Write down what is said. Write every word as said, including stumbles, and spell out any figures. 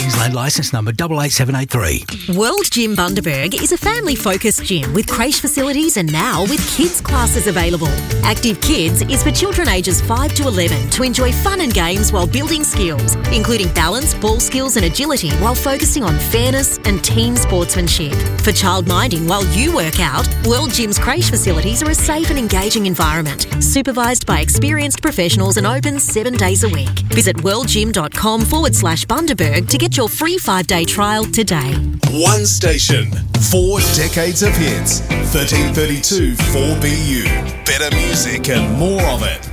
Queensland licence number eight eight seven eight three. World Gym Bundaberg is a family-focused gym with creche facilities and now with kids classes available. Active Kids is for children ages five to eleven to enjoy fun and games while building skills, including balance, ball skills and agility while focusing on fairness and team sportsmanship. For childminding while you work out, World Gym's creche facilities are a safe and engaging environment, supervised by experienced professionals and open seven days a week. Visit worldgym.com forward slash Bundaberg to get your free five-day trial today. One station, four decades of hits. thirteen thirty-two four B U. Better music and more of it.